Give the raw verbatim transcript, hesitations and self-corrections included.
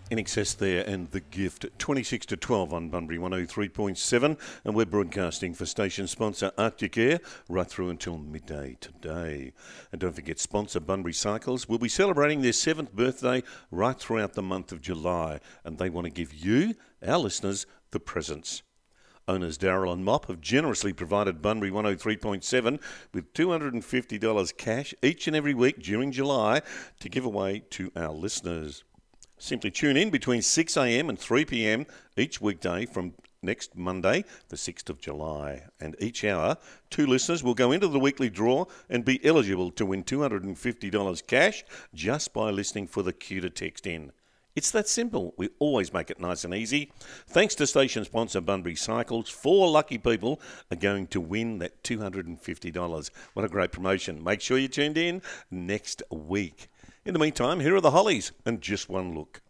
In excess there, and the gift twenty-six to twelve on Bunbury one oh three point seven, and we're broadcasting for station sponsor Arctic Air right through until midday today. And don't forget, sponsor Bunbury Cycles will be celebrating their seventh birthday right throughout the month of July, and they want to give you, our listeners, the presents. Owners Daryl and Mop have generously provided Bunbury one oh three point seven with two hundred fifty dollars cash each and every week during July to give away to our listeners. Simply tune in between six a m and three p m each weekday from next Monday, the sixth of July. And each hour, two listeners will go into the weekly draw and be eligible to win two hundred fifty dollars cash just by listening for the cue to text in. It's that simple. We always make it nice and easy. Thanks to station sponsor Bunbury Cycles, four lucky people are going to win that two hundred fifty dollars. What a great promotion. Make sure you tuned in next week. In the meantime, here are the Hollies and Just One Look.